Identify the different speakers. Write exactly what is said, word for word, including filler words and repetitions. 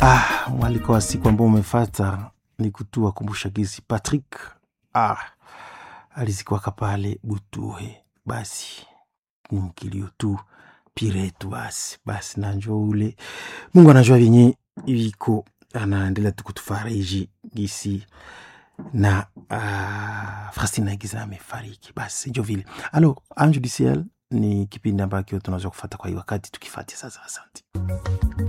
Speaker 1: Ah, walikuwa siku ambao umefuata ni kutua kumbusha gizi Patrick. Ah, alizikuwa kapale Butuhe. Basi ni mkilio tu piretu basi. Basi nanjua ule. Mungu anajua venye iko anaendelea tu kutufariji gisi na uh, Frastina Giza amefariki. Basi ndio vile. Alors, Ange du Ciel ni kipindi ambacho tunaweza kufuata kwa hii wakati tukifuatia sasa. Asante.